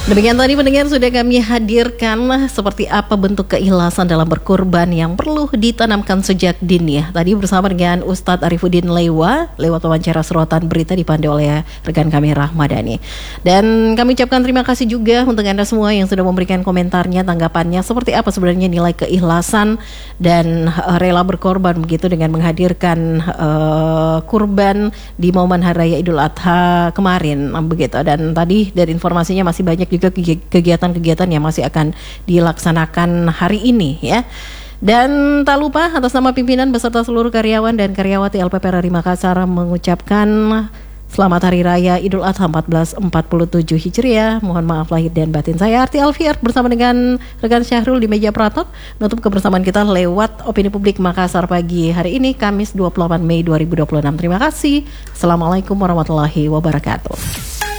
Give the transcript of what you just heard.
Demikian tadi pendengar sudah kami hadirkan seperti apa bentuk keikhlasan dalam berkurban yang perlu ditanamkan sejak dini ya. Tadi bersama dengan Ustadz Arifuddin Lewa lewat wawancara serotan berita dipandu oleh rekan kami Rahmadani. Dan kami ucapkan terima kasih juga untuk Anda semua yang sudah memberikan komentarnya, tanggapannya seperti apa sebenarnya nilai keikhlasan dan rela berkorban begitu dengan menghadirkan kurban di momen Hari Raya Idul Adha kemarin begitu. Dan tadi dari informasinya masih banyak juga kegiatan-kegiatan yang masih akan dilaksanakan hari ini ya. Dan tak lupa atas nama pimpinan beserta seluruh karyawan dan karyawati LPP RRI Makassar mengucapkan selamat Hari Raya Idul Adha 1447 Hijriah. Mohon maaf lahir dan batin. Saya Arti Alfiar bersama dengan rekan Syahrul di meja peratot menutup kebersamaan kita lewat Opini Publik Makassar pagi hari ini Kamis 28 Mei 2026. Terima kasih. Assalamualaikum warahmatullahi wabarakatuh.